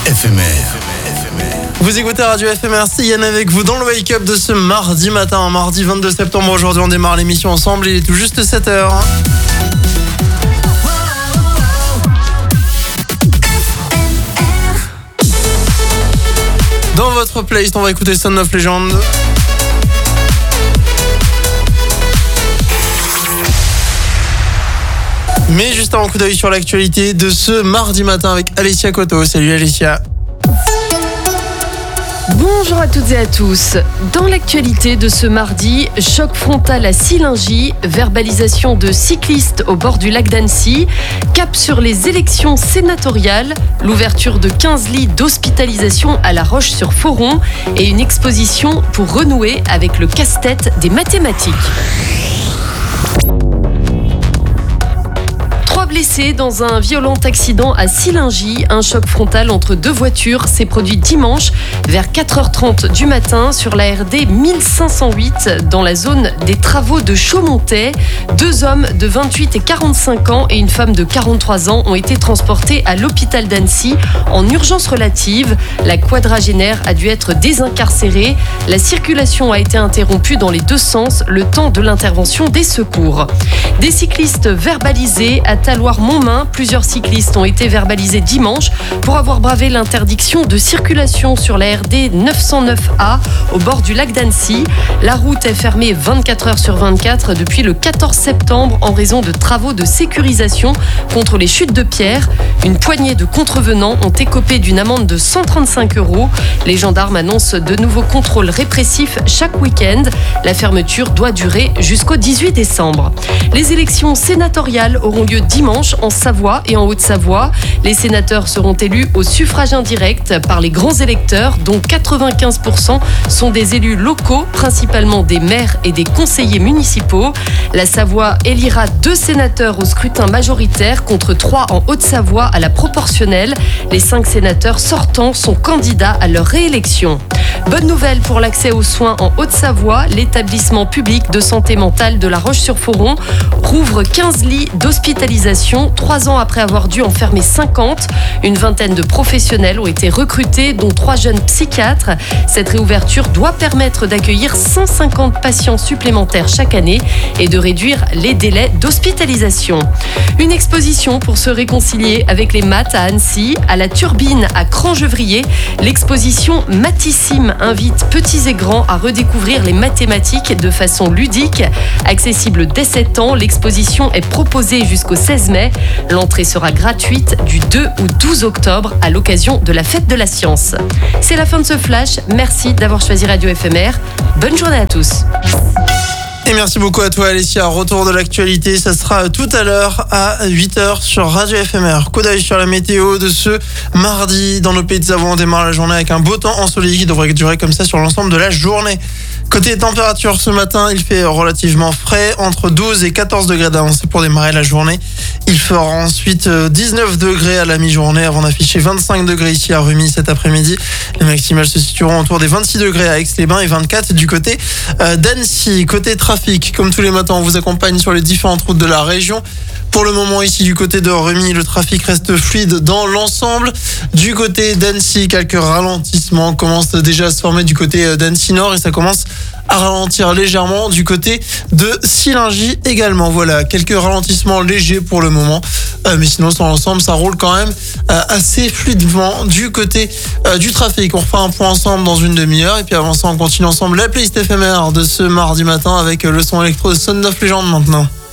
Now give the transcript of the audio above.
éphémère. Vous écoutez Radio FMR, c'est Yann avec vous dans le wake-up de ce mardi matin, mardi 22 septembre. Aujourd'hui, on démarre l'émission ensemble, il est tout juste 7h. Dans votre playlist, on va écouter Son of Legend. Mais juste un coup d'œil sur l'actualité de ce mardi matin avec Alessia Coto. Salut Alessia. Bonjour à toutes et à tous. Dans l'actualité de ce mardi, choc frontal à Sillingy, verbalisation de cyclistes au bord du lac d'Annecy, cap sur les élections sénatoriales, l'ouverture de 15 lits d'hospitalisation à La Roche-sur-Foron et une exposition pour renouer avec le casse-tête des mathématiques. Blessés dans un violent accident à Sillingy. Un choc frontal entre deux voitures s'est produit dimanche vers 4h30 du matin sur la RD 1508 dans la zone des travaux de Chaumontet. Deux hommes de 28 et 45 ans et une femme de 43 ans ont été transportés à l'hôpital d'Annecy en urgence relative. La quadragénaire a dû être désincarcérée. La circulation a été interrompue dans les deux sens le temps de l'intervention des secours. Des cyclistes verbalisés à Talloires-Montmain. Plusieurs cyclistes ont été verbalisés dimanche pour avoir bravé l'interdiction de circulation sur la RD 909A au bord du lac d'Annecy. La route est fermée 24 heures sur 24 depuis le 14 septembre en raison de travaux de sécurisation contre les chutes de pierres. Une poignée de contrevenants ont écopé d'une amende de 135 €. Les gendarmes annoncent de nouveaux contrôles répressifs chaque week-end. La fermeture doit durer jusqu'au 18 décembre. Les élections sénatoriales auront lieu dimanche en Savoie et en Haute-Savoie. Les sénateurs seront élus au suffrage indirect par les grands électeurs, dont 95% sont des élus locaux, principalement des maires et des conseillers municipaux. La Savoie élira 2 sénateurs au scrutin majoritaire contre 3 en Haute-Savoie à la proportionnelle. Les 5 sénateurs sortants sont candidats à leur réélection. Bonne nouvelle pour l'accès aux soins en Haute-Savoie. L'établissement public de santé mentale de La Roche-sur-Foron rouvre 15 lits d'hospitalisation 3 ans après avoir dû en fermer 50. Une vingtaine de professionnels ont été recrutés, dont 3 jeunes psychiatres. Cette réouverture doit permettre d'accueillir 150 patients supplémentaires chaque année et de réduire les délais d'hospitalisation. Une exposition pour se réconcilier avec les maths à Annecy, à la Turbine à Crangevrier. L'exposition Mathissime invite petits et grands à redécouvrir les mathématiques de façon ludique. Accessible dès 7 ans, l'exposition est proposée jusqu'au 16 mai. L'entrée sera gratuite du 2 au 12 octobre à l'occasion de la fête de la science. C'est la fin de ce flash. Merci d'avoir choisi Radio FMR. Bonne journée à tous. Et merci beaucoup à toi Alessia. Retour de l'actualité, ça sera tout à l'heure à 8h sur Radio FMR. Coup d'œil sur la météo de ce mardi. Dans nos pays de Savoie, on démarre la journée avec un beau temps ensoleillé qui devrait durer comme ça sur l'ensemble de la journée. Côté température, ce matin, il fait relativement frais, entre 12 et 14 degrés d'avancée pour démarrer la journée. Il fera ensuite 19 degrés à la mi-journée avant d'afficher 25 degrés ici à Rumi cet après-midi. Les maximales se situeront autour des 26 degrés à Aix-les-Bains et 24 du côté d'Annecy. Côté trafic, comme tous les matins, on vous accompagne sur les différentes routes de la région. Pour le moment, ici, du côté de Rumi, le trafic reste fluide dans l'ensemble. Du côté d'Annecy, quelques ralentissements commencent déjà à se former du côté d'Annecy Nord et ça commence à ralentir légèrement du côté de Sillingy également. Voilà, quelques ralentissements légers pour le moment. Mais sinon, sur l'ensemble, ça roule quand même assez fluidement du côté du trafic. On refait un point ensemble dans une demi-heure. Et puis avant ça, on continue ensemble la playlist éphémère de ce mardi matin avec le son électro de Son of Legend maintenant.